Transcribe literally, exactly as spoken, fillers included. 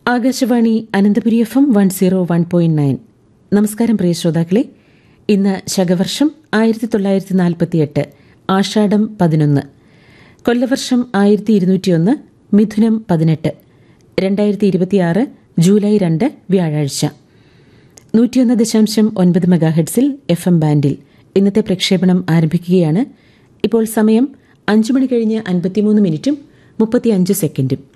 Akashvani Ananthapuri F M one zero one point nine. നമസ്കാരം പ്രിയ ശ്രോതാക്കളെ. ഇന്ന് ശകവർഷം ആയിരത്തി തൊള്ളായിരത്തി നാൽപ്പത്തി എട്ട് ആഷാഢം പതിനൊന്ന്, കൊല്ലവർഷം ആയിരത്തി ഇരുന്നൂറ്റിയൊന്ന് മിഥുനം പതിനെട്ട്, രണ്ടായിരത്തി ഇരുപത്തിയാറ് ജൂലൈ രണ്ട് വ്യാഴാഴ്ച. നൂറ്റിയൊന്ന് ദശാംശം ഒൻപത് മെഗാഹെഡ്സിൽ എഫ് എം ബാൻഡിൽ ഇന്നത്തെ പ്രക്ഷേപണം ആരംഭിക്കുകയാണ്. ഇപ്പോൾ സമയം അഞ്ചു മണി കഴിഞ്ഞ് അൻപത്തിമൂന്ന് മിനിറ്റും മുപ്പത്തിയഞ്ച് സെക്കൻഡും.